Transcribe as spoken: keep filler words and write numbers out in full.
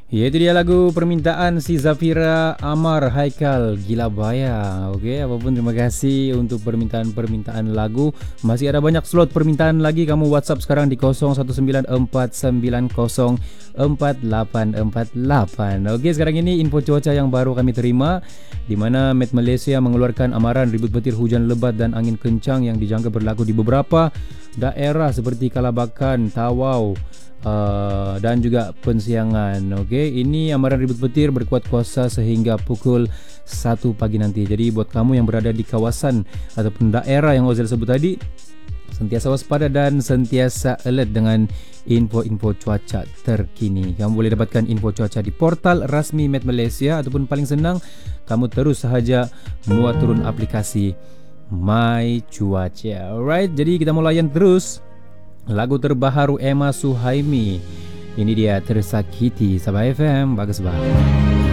Ya, itu dia lagu permintaan si Zafira Amar Haikal Gila Baya. Okey, apapun terima kasih untuk permintaan-permintaan lagu. Masih ada banyak slot permintaan lagi. Kamu WhatsApp sekarang di kosong satu sembilan empat sembilan kosong empat lapan empat lapan. Okey, sekarang ini info cuaca yang baru kami terima, di mana Met Malaysia mengeluarkan amaran ribut petir, hujan lebat dan angin kencang yang dijangka berlaku di beberapa daerah seperti Kalabakan, Tawau, Uh, dan juga Pensiangan. Okey, ini amaran ribut petir berkuat kuasa sehingga pukul satu pagi nanti. Jadi buat kamu yang berada di kawasan ataupun daerah yang Ozil sebut tadi, sentiasa waspada dan sentiasa alert dengan info-info cuaca terkini. Kamu boleh dapatkan info cuaca di portal rasmi Met Malaysia, ataupun paling senang kamu terus sahaja muat turun aplikasi My Cuaca. Alright, jadi kita mau layan terus lagu terbaru Emma Suhaimi. Ini dia Tersakiti. Sabah F M, bagus banget.